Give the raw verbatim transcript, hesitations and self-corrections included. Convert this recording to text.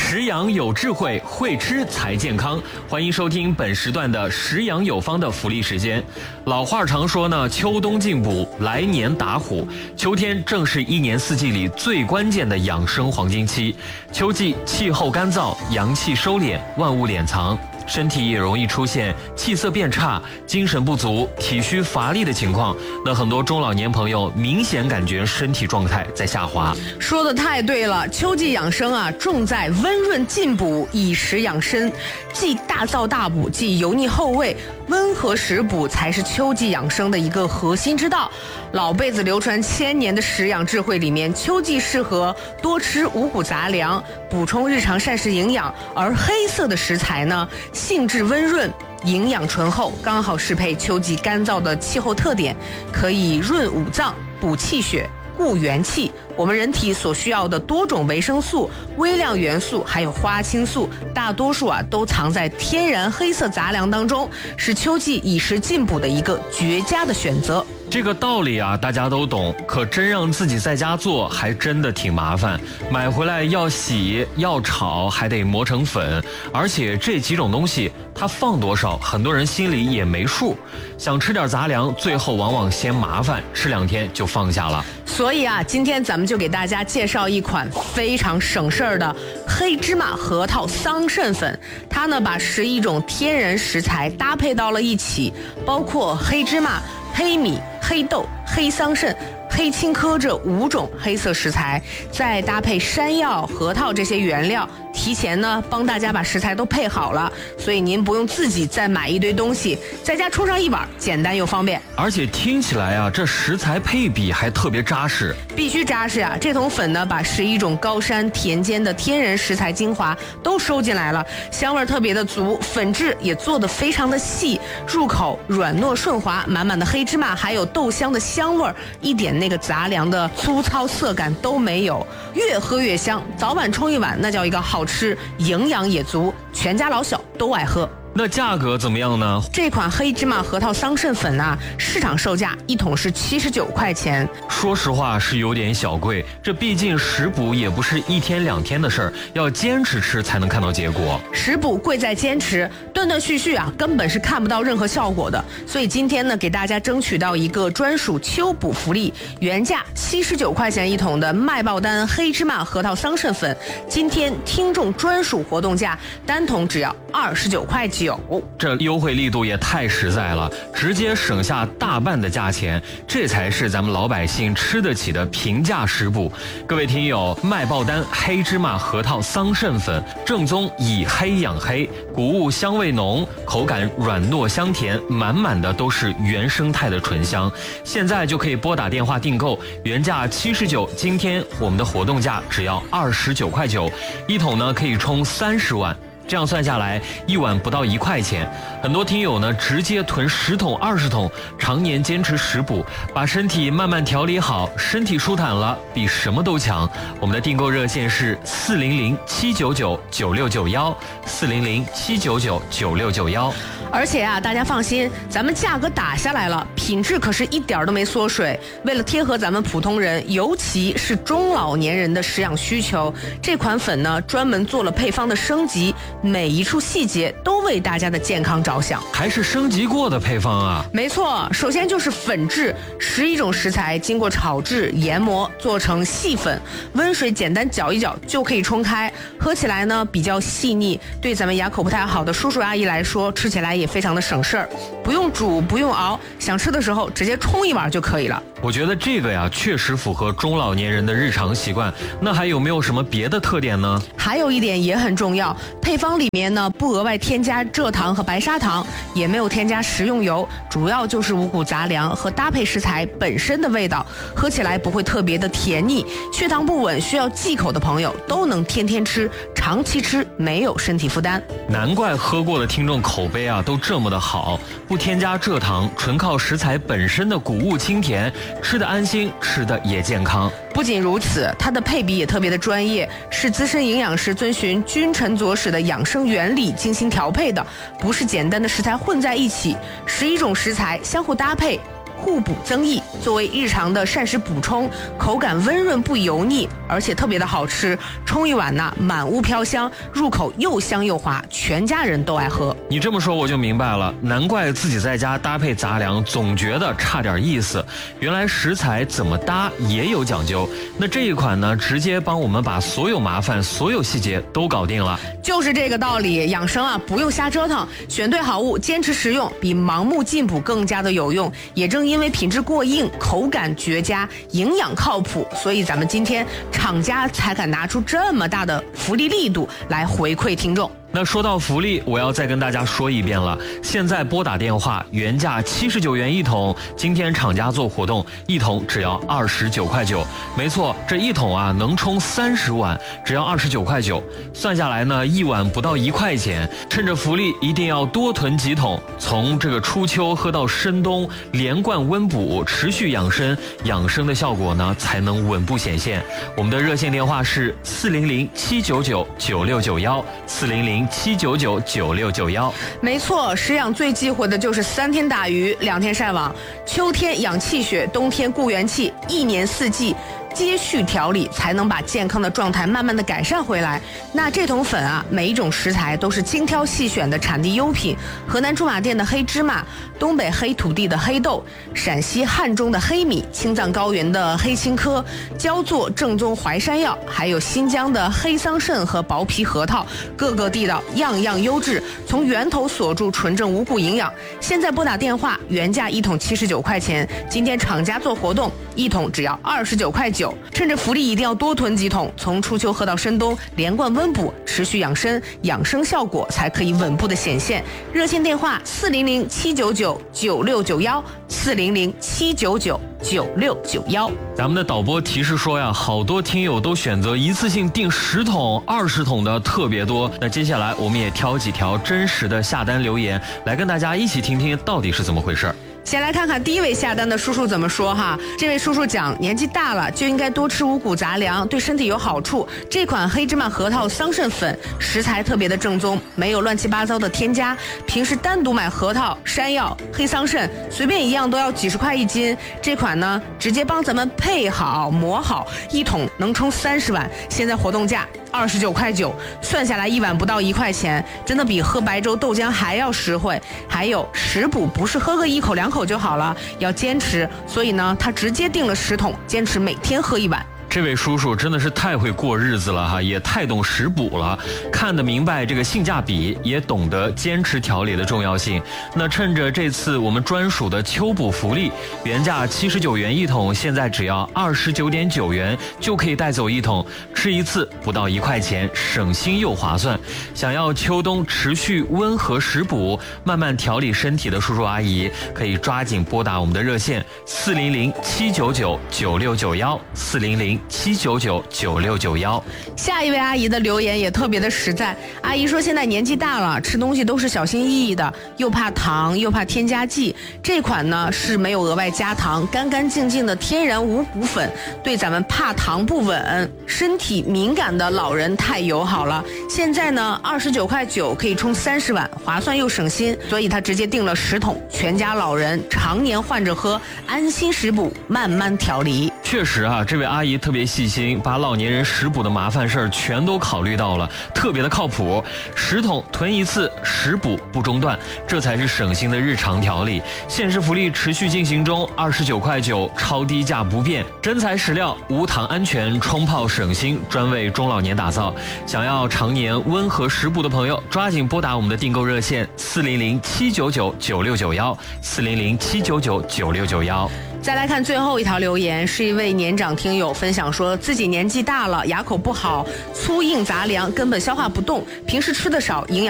食养有智慧，会吃才健康。欢迎收听本时段的食养有方的福利时间。老话常说呢，秋冬进补，来年打虎。秋天正是一年四季里最关键的养生黄金期。秋季气候干燥，阳气收敛，万物敛藏，身体也容易出现气色变差、精神不足、体虚乏力的情况。那很多中老年朋友明显感觉身体状态在下滑。 说的太对了，秋季养生啊，重在温润进补，以食养身，既大燥大补，既油腻厚味，温和食补才是秋季养生的一个核心之道。老辈子流传千年的食养智慧里面，秋季适合多吃五谷杂粮，补充日常膳食营养，而黑色的食材呢，性质温润，营养醇厚，刚好适配秋季干燥的气候特点，可以润五脏、补气血、固元气。我们人体所需要的多种维生素、微量元素还有花青素，大多数啊都藏在天然黑色杂粮当中，是秋季以食进补的一个绝佳的选择。 这个道理啊，大家都懂，可真让自己在家做，还真的挺麻烦。买回来要洗，要炒，还得磨成粉，而且这几种东西它放多少，很多人心里也没数。想吃点杂粮，最后往往嫌麻烦，吃两天就放下了。 所以啊，今天咱们就给大家介绍一款非常省事儿的黑芝麻核桃桑葚粉。它呢，把十一种天然食材搭配到了一起，包括黑芝麻、黑米、黑豆、黑桑葚、黑青稞这五种黑色食材，再搭配山药、核桃这些原料，提前呢帮大家把食材都配好了，所以您不用自己再买一堆东西，在家冲上一碗，简单又方便。 而且听起来啊，这食材配比还特别扎实。 必须扎实啊！这桶粉呢，把十一种高山田间的天然食材精华都收进来了，香味特别的足，粉质也做得非常的细，入口软糯顺滑，满满的黑芝麻还有豆香的香味儿，一点那个杂粮的粗糙涩感都没有，越喝越香。早晚冲一碗，那叫一个好吃，营养也足，全家老小都爱喝。 那价格怎么样呢？ 这款黑芝麻核桃桑葚粉啊，市场售价一桶是七十九块钱。 说实话是有点小贵，这毕竟食补也不是一天两天的事儿，要坚持吃才能看到结果。 食补贵在坚持，断断续续啊，根本是看不到任何效果的。所以今天呢，给大家争取到一个专属秋补福利，原价七十九块钱一桶的麦爆丹黑芝麻核桃桑葚粉，今天听众专属活动价，单桶只要二十九块九。 这优惠力度也太实在了，直接省下大半的价钱，这才是咱们老百姓吃得起的平价食补。各位听友，麦爆丹黑芝麻核桃桑葚粉，正宗以黑养黑，谷物香味浓，口感软糯香甜，满满的都是原生态的醇香。现在就可以拨打电话订购，原价七十九，今天我们的活动价只要二十九块九，一桶呢可以冲三十碗。这样算下来，一碗不到一块钱。很多听友呢，直接囤十桶、二十桶，常年坚持食补，把身体慢慢调理好，身体舒坦了，比什么都强。我们的订购热线是四零零七九九九六九幺，四零零七九九九六九幺。 而且啊，大家放心，咱们价格打下来了，品质可是一点都没缩水。为了贴合咱们普通人，尤其是中老年人的食养需求，这款粉呢，专门做了配方的升级，每一处细节都为大家的健康着想。 还是升级过的配方啊？ 没错，首先就是粉质，十一种食材经过炒制、研磨，做成细粉，温水简单搅一搅就可以冲开，喝起来呢比较细腻，对咱们牙口不太好的叔叔阿姨来说，吃起来也非常的省事儿，不用煮，不用熬，想吃的时候直接冲一碗就可以了。 我觉得这个呀，确实符合中老年人的日常习惯。那还有没有什么别的特点呢？ 还有一点也很重要，配方里面呢不额外添加蔗糖和白砂糖，也没有添加食用油，主要就是五谷杂粮和搭配食材本身的味道，喝起来不会特别的甜腻。血糖不稳需要忌口的朋友都能天天吃，长期吃没有身体负担。 难怪喝过的听众口碑啊都这么的好，不添加蔗糖，纯靠食材本身的谷物清甜，吃得安心，吃得也健康。 不仅如此，它的配比也特别的专业，是资深营养师遵循君臣佐使的养生原理精心调配的，不是简单的食材混在一起，十一种食材相互搭配， 互补增益，作为日常的膳食补充，口感温润不油腻，而且特别的好吃。冲一碗呢，满屋飘香，入口又香又滑，全家人都爱喝。 你这么说我就明白了，难怪自己在家搭配杂粮总觉得差点意思，原来食材怎么搭也有讲究。那这一款呢，直接帮我们把所有麻烦、所有细节都搞定了。 就是这个道理，养生啊，不用瞎折腾，选对好物，坚持食用，比盲目进补更加的有用。也正因为品质过硬，口感绝佳，营养靠谱，所以咱们今天厂家才敢拿出这么大的福利力度来回馈听众。 那说到福利，我要再跟大家说一遍了。现在拨打电话，原价七十九元一桶，今天厂家做活动，一桶只要二十九块九。没错，这一桶啊能冲三十碗，只要二十九块九。算下来呢，一碗不到一块钱。趁着福利，一定要多囤几桶，从这个初秋喝到深冬，连贯温补，持续养生，养生的效果呢才能稳步显现。我们的热线电话是四零零七九九九六九幺四零零。七九九九六九幺， 没错，食养最忌讳的就是三天打鱼两天晒网，秋天养气血，冬天固元气，一年四季接续调理，才能把健康的状态慢慢的改善回来。那这桶粉啊，每一种食材都是精挑细选的产地优品，河南驻马店的黑芝麻，东北黑土地的黑豆，陕西汉中的黑米，青藏高原的黑青稞，焦作正宗淮山药，还有新疆的黑桑葚和薄皮核桃，各个地道，样样优质，从源头锁住纯正无谷营养。现在拨打电话，原价一桶七十九块钱，今天厂家做活动，一桶只要二十九块九。趁着福利一定要多囤几桶，从初秋喝到深冬，连贯温补，持续养生，养生效果才可以稳步的显现。热线电话四零零七九九九六九幺四零零七九九九六九幺。 咱们的导播提示说呀，好多听友都选择一次性订十桶、二十桶的特别多。那接下来我们也挑几条真实的下单留言，来跟大家一起听听到底是怎么回事。 先来看看第一位下单的叔叔怎么说哈。这位叔叔讲，年纪大了就应该多吃五谷杂粮，对身体有好处。这款黑芝麻核桃桑葚粉食材特别的正宗，没有乱七八糟的添加。平时单独买核桃、山药、黑桑葚，随便一样都要几十块一斤。这款呢，直接帮咱们配好磨好，一桶能冲三十碗。现在活动价二十九块九，算下来一碗不到一块钱，真的比喝白粥豆浆还要实惠。还有食补不是喝个一口两口就好了，要坚持，所以呢，他直接订了十桶，坚持每天喝一碗。 这位叔叔真的是太会过日子了哈，也太懂食补了，看得明白这个性价比，也懂得坚持调理的重要性。那趁着这次我们专属的秋补福利，原价七十九元一桶，现在只要二十九点九元就可以带走一桶，吃一次不到一块钱，省心又划算。想要秋冬持续温和食补，慢慢调理身体的叔叔阿姨，可以抓紧拨打我们的热线四零零七九九九六九幺四零零七九九九六九幺。 下一位阿姨的留言也特别的实在，阿姨说现在年纪大了，吃东西都是小心翼翼的，又怕糖又怕添加剂。这款呢是没有额外加糖，干干净净的天然五谷粉，对咱们怕糖不稳、身体敏感的老人太友好了。现在呢二十九块九可以冲三十碗，划算又省心，所以他直接订了十桶，全家老人常年换着喝，安心食补，慢慢调理。 确实啊，这位阿姨特别细心，把老年人食补的麻烦事儿全都考虑到了，特别的靠谱。十桶囤一次，食补不中断，这才是省心的日常调理。限时福利持续进行中，二十九块九，超低价不变，真材实料，无糖安全，冲泡省心，专为中老年打造。想要常年温和食补的朋友，抓紧拨打我们的订购热线四零零七九九九六九幺四零零七九九九六九幺。 再来看最后一条留言，是一位年长听友分享说，自己年纪大了，牙口不好，粗硬杂粮根本消化不动，平时吃的少，营养